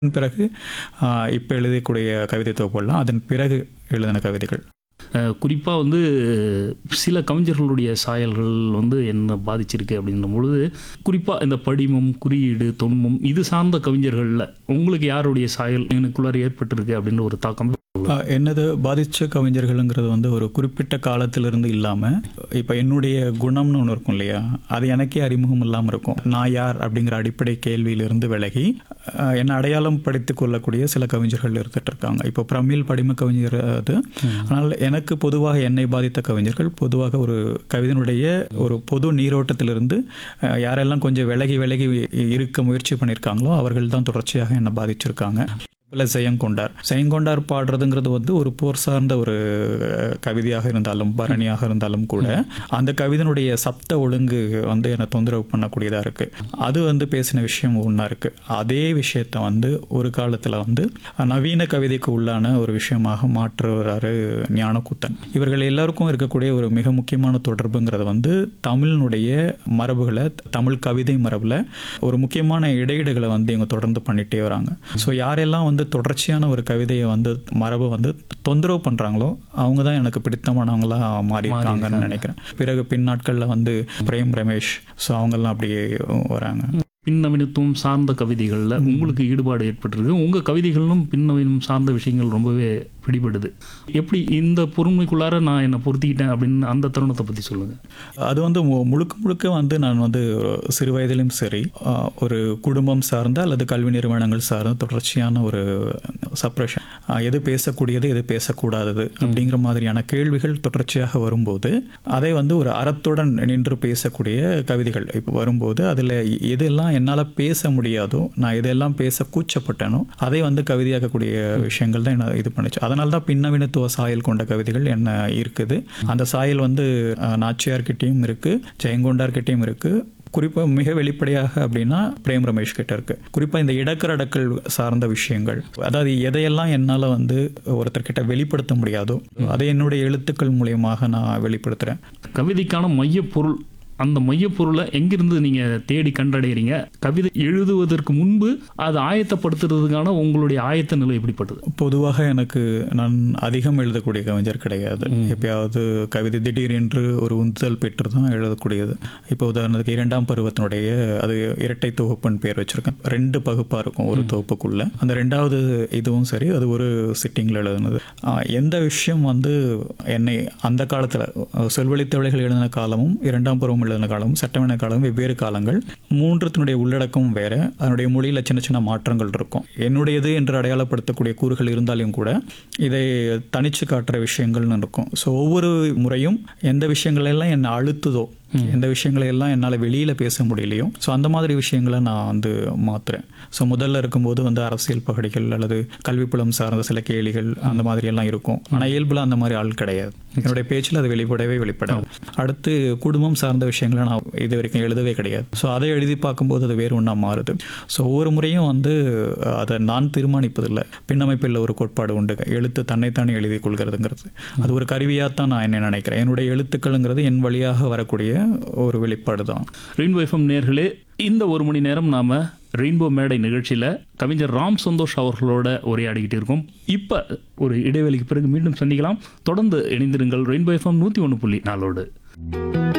பிறகு இப்போ எழுதக்கூடிய கவிதை தொகுப்புலாம் அதன் பிறகு எழுதின கவிதைகள். குறிப்பாக வந்து சில கவிஞர்களுடைய சாயல்கள் வந்து என்ன பாதிச்சிருக்கு அப்படின்னும் பொழுது, குறிப்பாக இந்த படிமம், குறியீடு, தொன்மம் இது சார்ந்த கவிஞர்களில் உங்களுக்கு யாருடைய சாயல் எனக்குள்ளார ஏற்பட்டிருக்கு அப்படின்ற ஒரு தாக்கம்? என்னது பாதித்த கவிஞர்களுங்கிறது வந்து ஒரு குறிப்பிட்ட காலத்திலிருந்து இல்லாமல், இப்போ என்னுடைய குணம்னு ஒன்று இருக்கும் இல்லையா, அது எனக்கே அறிமுகம் இல்லாமல் இருக்கும். நான் யார் அப்படிங்கிற அடிப்படை கேள்வியிலிருந்து விலகி என்னை அடையாளம் படித்து கொள்ளக்கூடிய சில கவிஞர்கள் இருந்துட்டு இருக்காங்க. இப்போ பிரமிழ் படிம கவிஞர் அது. ஆனால் எனக்கு பொதுவாக என்னை பாதித்த கவிஞர்கள் பொதுவாக ஒரு கவிதையினுடைய ஒரு பொது நீரோட்டத்திலிருந்து யாரெல்லாம் கொஞ்சம் விலகி விலகி இருக்க முயற்சி பண்ணியிருக்காங்களோ அவர்கள் தான் தொடர்ச்சியாக என்னை பாதிச்சிருக்காங்க. இல்லை ஜெயங்கொண்டார் பாடுறதுங்கிறது வந்து ஒரு போர் சார்ந்த ஒரு கவிதையாக இருந்தாலும் பரணியாக இருந்தாலும் கூட அந்த கவிதையினுடைய சப்த ஒழுங்கு வந்து என்னை தொந்தரவு பண்ணக்கூடியதாக இருக்குது. அது வந்து பேசின விஷயம் ஒன்றா இருக்குது. அதே விஷயத்தை வந்து ஒரு காலத்தில் வந்து நவீன கவிதைக்கு உள்ளான ஒரு விஷயமாக மாற்றுறாரு ஞானக்கூத்தன். இவர்கள் எல்லாருக்கும் இருக்கக்கூடிய ஒரு மிக முக்கியமான தொடர்புங்கிறது வந்து தமிழினுடைய மரபுகளை, தமிழ் கவிதை மரபில் ஒரு முக்கியமான இடையீடுகளை வந்து இவங்க தொடர்ந்து பண்ணிகிட்டே வராங்க. ஸோ யாரெல்லாம் வந்து தொடர்ச்சியான ஒரு கவிதையை வந்து மரபு வந்து தொந்தரவு பண்ணுறாங்களோ அவங்க தான் எனக்கு பிடித்தமானவங்களாக மாறியிருக்காங்கன்னு நினைக்கிறேன். பிறகு பின்னாட்களில் வந்து பிரேம் ரமேஷ், ஸோ அவங்கெல்லாம் அப்படியே வராங்க. பின்னவீனத்துவம் சார்ந்த கவிதைகளில் உங்களுக்கு ஈடுபாடு ஏற்பட்டிருக்கு. உங்கள் கவிதைகளிலும் பின்னவீனம் சார்ந்த விஷயங்கள் ரொம்பவே பிடிபடுது. எப்படி இந்த பொறுமைக்குள்ளார நான் என்னை பொருத்திக்கிட்டேன் அப்படின்னு அந்த தருணத்தை பற்றி சொல்லுங்கள். அது வந்து முழுக்க முழுக்க வந்து நான் வந்து சிறு வயதிலும் சரி ஒரு குடும்பம் சார்ந்த அல்லது கல்வி நிறுவனங்கள் சார்ந்த தொடர்ச்சியான ஒரு சப்ரேஷன், எது பேசக்கூடியது எது பேசக்கூடாதது அப்படிங்கிற மாதிரியான கேள்விகள் தொடர்ச்சியாக வரும்போது அதை வந்து ஒரு அறத்துடன் நின்று பேசக்கூடிய கவிதைகள் இப்போ வரும்போது அதில் எதெல்லாம் என்னால் பேச முடியாதோ, நான் எதெல்லாம் பேச கூச்சப்பட்டேனோ அதை வந்து கவிதையாக்கக்கூடிய விஷயங்கள் தான் என்ன இது பண்ணிச்சு. அதனால தான் பின்னவீனத்துவ சாயல் கொண்ட கவிதைகள் என்ன இருக்குது. அந்த சாயல் வந்து நாச்சியார்கிட்டையும் இருக்குது, ஜெயங்கொண்டார்கிட்டையும் இருக்குது. குறிப்பாக மிக வெளிப்படையாக அப்படின்னா பிரேம் ரமேஷ் கிட்ட இருக்கு. குறிப்பாக இந்த இடக்கரடக்கல் சார்ந்த விஷயங்கள், அதாவது எதையெல்லாம் என்னால் வந்து ஒருத்தர்கிட்ட வெளிப்படுத்த முடியாதோ அதை என்னுடைய எழுத்துக்கள் மூலியமாக நான் வெளிப்படுத்துகிறேன். கவிதைக்கான மையப்பொருள், அந்த மையப்பொருளை எங்கிருந்து நீங்கள் தேடி கண்டடைகிறீங்க? கவிதை எழுதுவதற்கு முன்பு அதை ஆயத்தப்படுத்துறதுக்கான உங்களுடைய ஆயத்த நிலை எப்படிப்பட்டது? பொதுவாக எனக்கு நான் அதிகம் எழுதக்கூடிய கவிஞர் கிடையாது. எப்பயாவது கவிதை திடீரென்று ஒரு உந்துதல் பெற்று தான் எழுதக்கூடியது. இப்போ உதாரணத்துக்கு 2ஆம் பருவத்தினுடைய அது இரட்டை தொகுப்புன்னு பேர் வச்சுருக்கேன். 2 பகுப்பாக இருக்கும் ஒரு தொகுப்புக்குள்ள. அந்த 2வது இதுவும் சரி, அது ஒரு சிட்டிங்கில் எழுதுனது. எந்த விஷயம் வந்து என்னை அந்த காலத்தில் சொல்வழித்தவளைகள் எழுதின காலமும் 2ஆம் பருவம் எழுதின காலமும் சட்டமன்ற காலமும் வெவ்வேறு காலங்கள். 3த்தினுடைய உள்ளடக்கம் வேற, அதனுடைய மொழியில் சின்ன சின்ன மாற்றங்கள் இருக்கும். என்னுடையது என்று அடையாளப்படுத்தக்கூடிய கூறுகள் இருந்தாலும் கூட இதை தனிச்சு காட்டுற விஷயங்கள்னு இருக்கும். ஸோ ஒவ்வொரு முறையும் எந்த விஷயங்களெல்லாம் என்னை அழுத்துதோ, எந்த விஷயங்களை எல்லாம் என்னால் வெளியில் பேச முடியலையோ, ஸோ அந்த மாதிரி விஷயங்களை நான் வந்து மாற்றுறேன். ஸோ முதல்ல இருக்கும்போது வந்து அரசியல் பகடிகள் அல்லது கல்விப்புலம் சார்ந்த சில கேளிகள் அந்த மாதிரி எல்லாம் இருக்கும். ஆனால் இயல்பில் அந்த மாதிரி ஆள் கிடையாது. என்னுடைய பேச்சில் அது வெளிப்படாது. அடுத்து குடும்பம் சார்ந்த விஷயங்களை நான் இது வரைக்கும் எழுதவே கிடையாது. ஸோ அதை எழுதி பார்க்கும்போது அது வேறு ஒன்றா மாறுது. ஸோ ஒவ்வொரு முறையும் வந்து அதை நான் தீர்மானிப்பதில்லை. பின்னமைப்பில் ஒரு கோட்பாடு உண்டு, எழுத்து தன்னைத்தானே எழுதி கொள்கிறதுங்கிறது. அது ஒரு கருவியாக தான் நான் என்ன நினைக்கிறேன். என்னுடைய எழுத்துக்கள்ங்கிறது என் வழியாக வரக்கூடிய ஒரு வெளிப்பாடு தான். ரெயின்போ எஃப்எம் நேயர்களே, இந்த 1 மணி நேரம் நாம ரெயின்போ மேடை நிகழ்ச்சியில் கவிஞர் ராம் சந்தோஷ் அவர்களோட உரையாடிக்கிட்டு இருக்கோம். இப்போ ஒரு இடைவெளிக்கு பிறகு மீண்டும் சந்திக்கலாம். தொடர்ந்து இணைந்திருங்கள் ரெயின்போ எஃப்எம் 101.4.